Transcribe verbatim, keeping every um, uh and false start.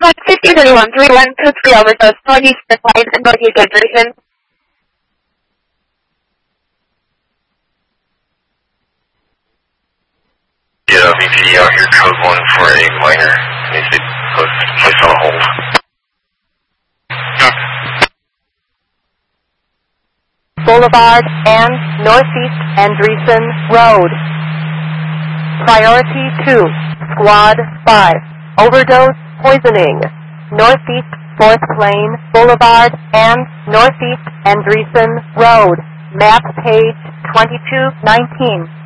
fifty thirty-one three one two three overdose, northeast five and northeast Anderson. Yeah, V P D out here, code one for a minor. Needs to be placed on hold. Boulevard and Northeast Andreessen Road. Priority two, Squad five. Overdose poisoning. Northeast fourth Lane Boulevard and Northeast Andreessen Road. Map page twenty-two nineteen.